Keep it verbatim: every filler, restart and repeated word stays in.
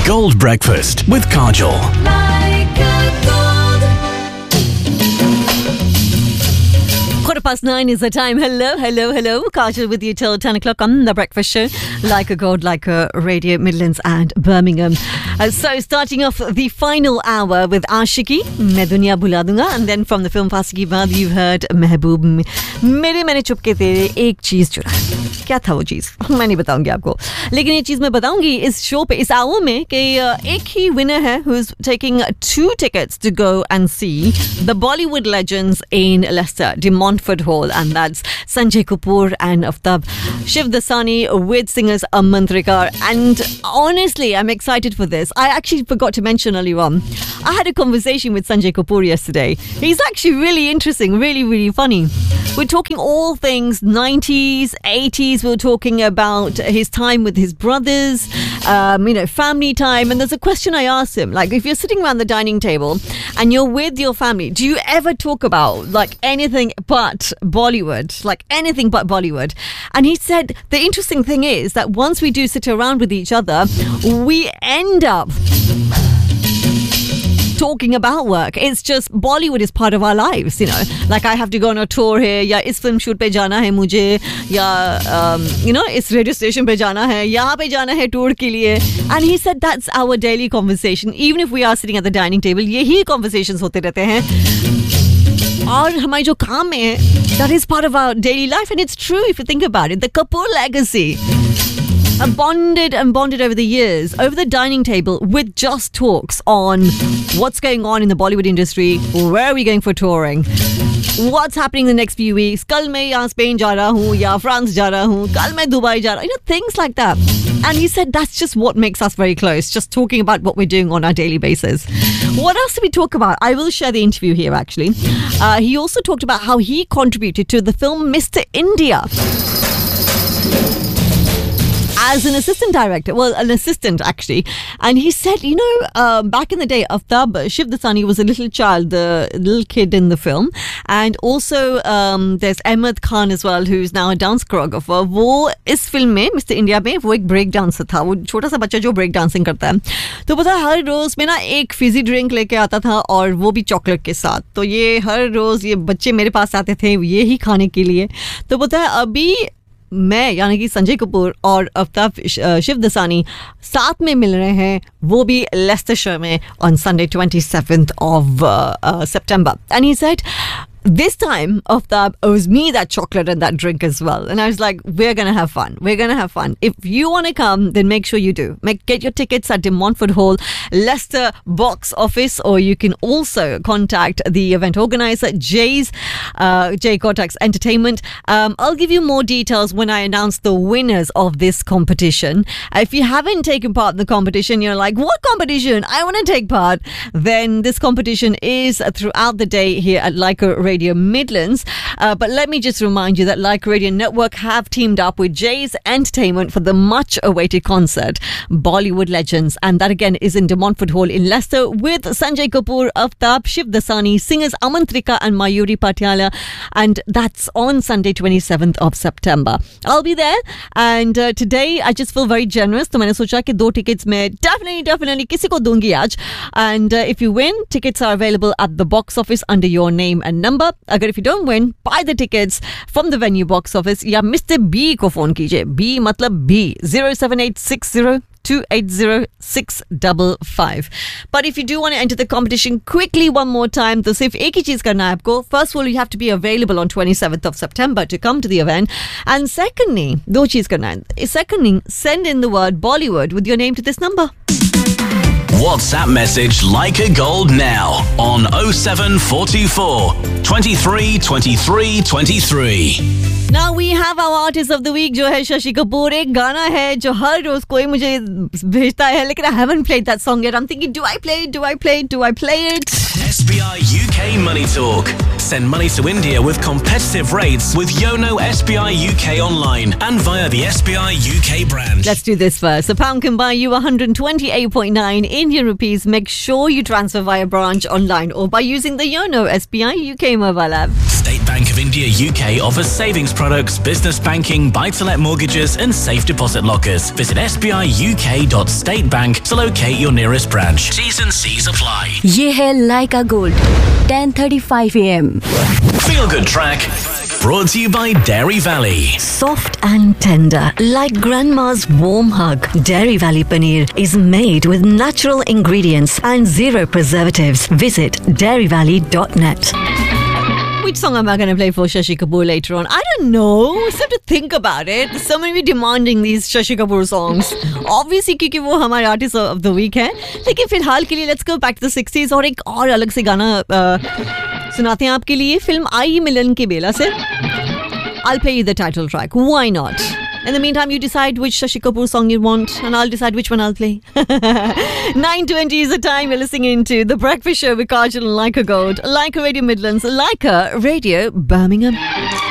Gold Breakfast with Kajol. Like a gold. Quarter past nine is the time. Hello, hello, hello. Kajol with you till ten o'clock on The Breakfast Show. Like a Gold, like a Radio Midlands and Birmingham. Uh, so starting off the final hour with Aashiki, Main Duniya Bhula Dunga, and then from the film Faasi Ki Baat you've heard Mehboob, Mere Maine Chupke Tere Ek Cheez Churayi. क्या था वो चीज़ मैं नहीं बताऊंगी आपको, लेकिन ये चीज़ मैं बताऊंगी इस शो पे, इस आवर में कि एक ही विनर है who is taking two tickets to go and see the Bollywood legends in Leicester, De Montfort Hall, and that's Sanjay Kapoor and Aftab Shivdasani with singers Amantrika. And honestly, I'm excited for this. I actually forgot to mention earlier on, I had a conversation with Sanjay Kapoor yesterday. He's actually really interesting, really, really funny. We're talking all things nineties, eighties. We're talking about his time with his brothers, um, you know, family time. And there's a question I asked him, like, if you're sitting around the dining table and you're with your family, do you ever talk about, like, anything but Bollywood? Like, anything but Bollywood? And he said, the interesting thing is that once we do sit around with each other, we end up talking about work. It's just Bollywood is part of our lives, you know. Like I have to go on a tour here, या इस film shoot पे जाना है मुझे, या um, you know, इस radio station पे जाना है, यहाँ पे जाना है tour के लिए. And he said that's our daily conversation. Even if we are sitting at the dining table, यही conversations होते रहते हैं. और हमारी जो काम है, that is part of our daily life, and it's true if you think about it. The Kapoor legacy bonded and bonded over the years, over the dining table, with just talks on what's going on in the Bollywood industry, where are we going for touring, what's happening in the next few weeks, kal main yahan Spain ja raha hu, ya France ja raha hu, kal main Dubai ja raha hu, you know, things like that. And he said that's just what makes us very close, just talking about what we're doing on our daily basis. What else did we talk about? I will share the interview here, actually. Uh, he also talked about how he contributed to the film Mister India as an assistant director, well, an assistant actually. And he said, you know, uh, back in the day, Aftab Shivdasani was a little child, the little kid in the film. And also um, there's Ahmed Khan as well, who's now a dance choreographer. वो इस film में, mister India में, वो एक break dancer था. वो छोटा सा बच्चा जो ब्रेक डांसिंग करता है. तो पता है, हर रोज में ना एक फिजी ड्रिंक लेके आता था, और वो भी चॉकलेट के साथ. तो ये हर रोज ये बच्चे मेरे पास आते थे ये ही खाने के लिए. तो पता है, अभी मैं यानी कि संजय कपूर और आफ्ताब शिवदसानी साथ में मिल रहे हैं, वो भी लेस्टरशायर में on Sunday twenty-seventh of uh, uh, September. And he said, this time Aftab owes me that chocolate and that drink as well. And I was like, we're going to have fun. We're going to have fun. If you want to come, then make sure you do. Make, get your tickets at De Montfort Hall, Leicester box office, or you can also contact the event organizer, Jay's, uh, Jay Cortex Entertainment. Um, I'll give you more details when I announce the winners of this competition. If you haven't taken part in the competition, you're like, what competition? I want to take part. Then this competition is throughout the day here at Leica Radio Midlands. Uh, but let me just remind you that Leica Radio Network have teamed up with Jay's Entertainment for the much-awaited concert, Bollywood Legends. And that again is in De Montfort Hall in Leicester with Sanjay Kapoor, Aftab Shivdasani, singers Amantrika and Mayuri Patiala. And that's on Sunday twenty-seventh of September. I'll be there. And uh, today I just feel very generous. तो मैंने सोचा कि दो tickets मैं definitely, definitely किसी को दूंगी आज. And uh, if you win, tickets are available at the box office under your name and number. अगर if you don't win, buy the tickets from the venue box office या Mister B को phone कीजिए. B मतलब B, zero seven eight six zero two eight zero six five five. But if you do want to enter the competition, quickly one more time, तो सिर्फ एक ही चीज करना है आपको. First of all, you have to be available on twenty-seventh of September to come to the event. And secondly, दो चीज करना है. Secondly, send in the word Bollywood with your name to this number. WhatsApp message Leica Gold now on oh seven four two four twenty-three twenty-three twenty-three. Now we have our artist of the week जो है शशि कपूर. एक गाना है जो हर रोज कोई मुझे भेजता है, लेकिन I haven't played that song yet. I'm thinking, do I play it? Do I play it? Do I play it? S B I U K Money Talk. Send money to India with competitive rates with Yono S B I U K online and via the S B I U K brand. Let's do this first. A pound can buy you one hundred twenty-eight point nine Indian rupees. Make sure you transfer via branch online or by using the Yono S B I U K mobile app. State Bank of India India U K offers savings products, business banking, buy-to-let mortgages and safe deposit lockers. Visit s b i u k dot state bank to locate your nearest branch. T's and C's apply. ये है लाइका gold ten thirty-five a m Feel Good Track brought to you by Dairy Valley. Soft and tender, like grandma's warm hug. Dairy Valley Paneer is made with natural ingredients and zero preservatives. Visit dairy valley dot net. Which song am I going to play for Shashi Kapoor later on? I don't know. I have to think about it. Someone will be demanding these Shashi Kapoor songs. Obviously, क्योंकि वो हमारे artist of the week है. लेकिन फिलहाल के लिए let's go back to the sixties और एक और अलग से गाना सुनाते हैं आपके लिए. फिल्म आई मिलन के बेला से. I'll play you the title track. Why not? In the meantime, you decide which Shashi Kapoor song you want, and I'll decide which one I'll play. nine twenty is the time. You're listening to The Breakfast Show with Kajal and Laika Gold. Laika Radio Midlands, Laika Radio Birmingham.